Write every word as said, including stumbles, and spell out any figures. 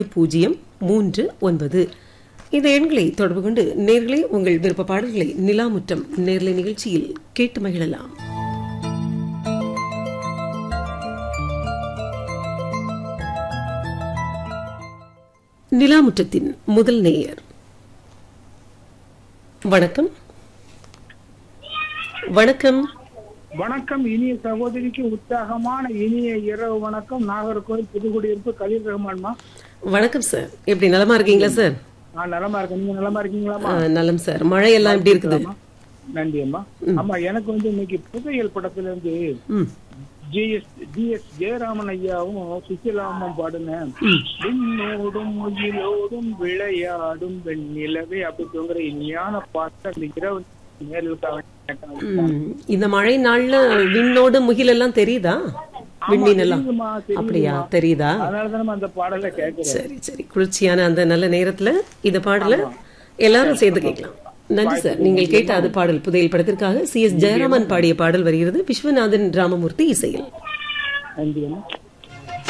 பூஜ்ஜியம் மூன்று ஒன்பது இந்த எண்களை தொடர்பு கொண்டு நேர்களே உங்கள் விருப்ப பாடல்களை நிலாமுற்றம் நேர்லை நிகழ்ச்சியில் கேட்டு மகிழலாம். நிலாமுற்றத்தின் முதல் நேயர். வணக்கம். வணக்கம். வணக்கம். இனிய சகோதரிக்கு உற்சாகமான இனிய இரவு வணக்கம். நாகர்கோவில் புதுக்குடியிருப்பு கலீல் ரஹ்மான்மா. வணக்கம் சார். எப்படி நலமா இருக்கீங்களா சார்? நான் நலமா இருக்கேன். நீங்க நலமா இருக்கீங்களா? நலம் சார். மழை எல்லாம் எப்படி இருக்குது? நன்றி அம்மா. அம்மா எனக்கு வந்து இன்னைக்கு புதையல் படத்துல இருந்து ஜிஎஸ் ஜிஎஸ் ஜெயராமன் ஐயாவும் சுசிலாமும் பாடுன விண்ணோடும் முகிலோடும் விளையாடும் வெண்ணிலவே அப்படி சொல்ற இனியான பாட்டு அந்த இரவு நேரில். இந்த மழை நாள்ல விண்ணோடு முகில் எல்லாம் தெரியுதா? விண்மீன் எல்லாம் அப்படியா தெரியுதா? அதனாலதான் அந்த பாடல கேட்கிறேன். சரி சரி. குளிர்ச்சியான அந்த நல்ல நேரத்துல இந்த பாடல எல்லாரும் சேர்ந்து கேட்கலாம். நன்றி சார். நீங்கள் கேட்ட அது பாடல் புதையல் படத்திற்காக சி எஸ் ஜெயராமன் பாடிய பாடல் வருகிறது. விஸ்வநாதன் ராமமூர்த்தி இசையில். நன்றி.